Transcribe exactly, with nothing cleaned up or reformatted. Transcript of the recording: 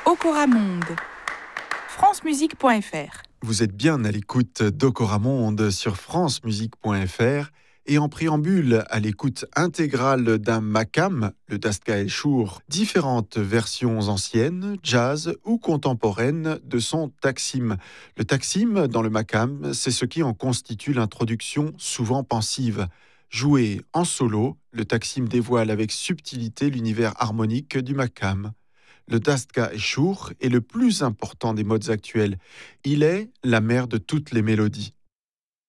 Okora Monde, francemusique point f r. Vous êtes bien à l'écoute d'Okora Monde sur francemusique point f r et en préambule à l'écoute intégrale d'un makam, le Dastka El Chour, différentes versions anciennes, jazz ou contemporaines de son taksim. Le taksim dans le makam, c'est ce qui en constitue l'introduction souvent pensive. Joué en solo, le taksim dévoile avec subtilité l'univers harmonique du makam. Le Dastka El Chour est le plus important des modes actuels. Il est la mère de toutes les mélodies.